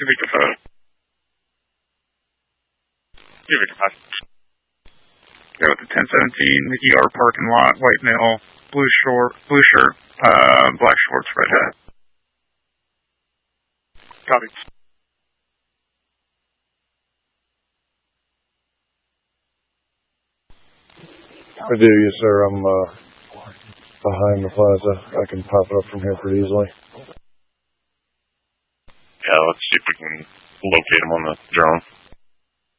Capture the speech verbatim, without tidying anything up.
two Victor five. two Victor five. Go with the ten seventeen, the E R parking lot, white male, blue short, blue shirt, uh, black shorts, red hat. Copy. I do, yes sir. I'm uh, behind the plaza. I can pop it up from here pretty easily. Yeah, let's see if we can locate him on the drone.